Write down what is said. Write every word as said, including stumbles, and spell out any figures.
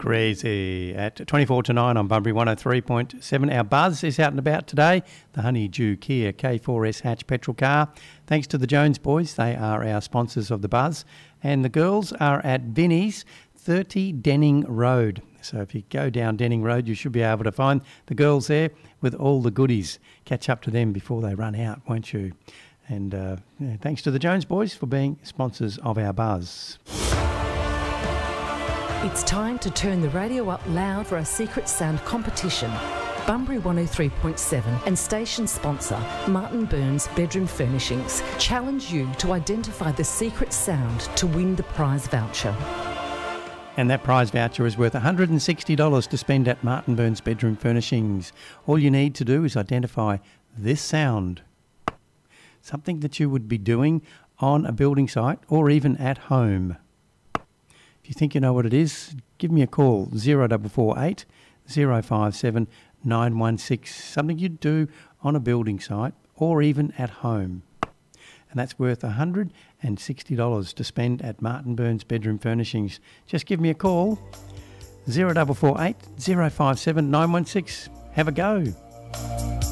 Greasy at twenty-four to nine on Bunbury one oh three point seven. Our buzz is out and about today. The Honeydew Kia K four S hatch petrol car. Thanks to the Jones boys. They are our sponsors of the buzz. And the girls are at Vinnie's, thirty Denning Road. So if you go down Denning Road, you should be able to find the girls there with all the goodies. Catch up to them before they run out, won't you? And uh, yeah, thanks to the Jones boys for being sponsors of our buzz. It's time to turn the radio up loud for our Secret Sound competition. Bunbury one oh three point seven and station sponsor Martin Burns Bedroom Furnishings challenge you to identify the secret sound to win the prize voucher. And that prize voucher is worth one hundred sixty dollars to spend at Martin Burns Bedroom Furnishings. All you need to do is identify this sound. Something that you would be doing on a building site or even at home. If you think you know what it is, give me a call, zero four four eight, zero five seven, nine one six. Something you'd do on a building site or even at home. And that's worth one hundred sixty dollars to spend at Martin Burns Bedroom Furnishings. Just give me a call, zero four four eight, zero five seven, nine one six. Have a go.